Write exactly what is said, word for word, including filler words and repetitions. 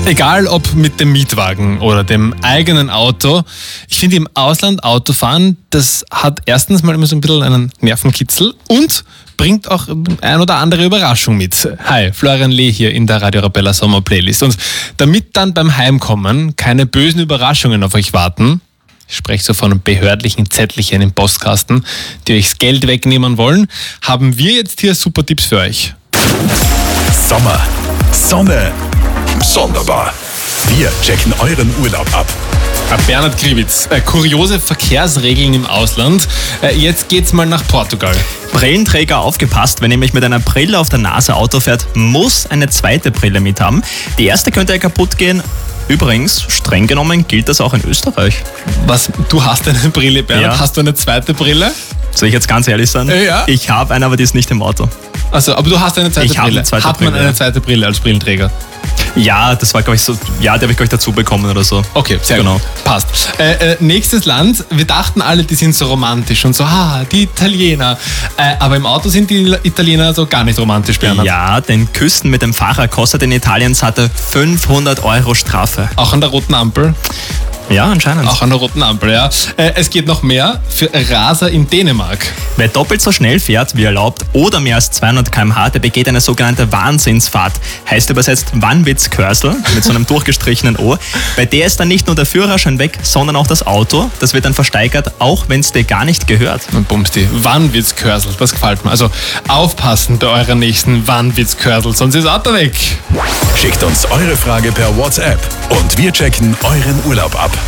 Egal ob mit dem Mietwagen oder dem eigenen Auto. Ich finde im Ausland Autofahren, das hat erstens mal immer so ein bisschen einen Nervenkitzel und bringt auch ein oder andere Überraschung mit. Hi, Florian Lee hier in der Radio Arabella Sommer Playlist. Und damit dann beim Heimkommen keine bösen Überraschungen auf euch warten, ich spreche so von einem behördlichen Zettelchen im Postkasten, die euch das Geld wegnehmen wollen, haben wir jetzt hier super Tipps für euch. Sommer, Sonne, sonderbar. Wir checken euren Urlaub ab. Bernhard Krivitz, äh, kuriose Verkehrsregeln im Ausland. Äh, jetzt geht's mal nach Portugal. Brillenträger, aufgepasst, wer nämlich mit einer Brille auf der Nase Auto fährt, muss eine zweite Brille mit haben. Die erste könnte ja kaputt gehen. Übrigens, streng genommen gilt das auch in Österreich. Was, du hast eine Brille, Bernhard? Ja. Hast du eine zweite Brille? Soll ich jetzt ganz ehrlich sein? Ja. Ich habe eine, aber die ist nicht im Auto. Also, aber du hast eine zweite Ich habe Brille. eine zweite Hat man Brille, eine ja. zweite Brille als Brillenträger? Ja, das war, glaube ich, so. Ja, die habe ich, glaube ich, dazu bekommen oder so. Okay, sehr Genau. gut. Passt. Äh, äh, nächstes Land. Wir dachten alle, die sind so romantisch und so, ah, die Italiener. Äh, aber im Auto sind die Italiener so gar nicht romantisch, Bernhard. Ja, denn Küsten mit dem Fahrer kostet in Italien satte fünfhundert Euro Strafe. Auch an der roten Ampel. Ja, anscheinend. Auch an der roten Ampel, ja. Äh, es geht noch mehr für Raser in Dänemark. Wer doppelt so schnell fährt wie erlaubt oder mehr als zweihundert Kilometer pro Stunde, der begeht eine sogenannte Wahnsinnsfahrt. Heißt übersetzt Wahnwitzkörsel mit so einem durchgestrichenen O. Bei der ist dann nicht nur der Führerschein weg, sondern auch das Auto. Das wird dann versteigert, auch wenn es dir gar nicht gehört. Und Bumsti, Wahnwitzkörsel, das gefällt mir. Also aufpassen bei eurer nächsten Wahnwitzkörsel, sonst ist das Auto weg. Schickt uns eure Frage per WhatsApp und wir checken euren Urlaub ab.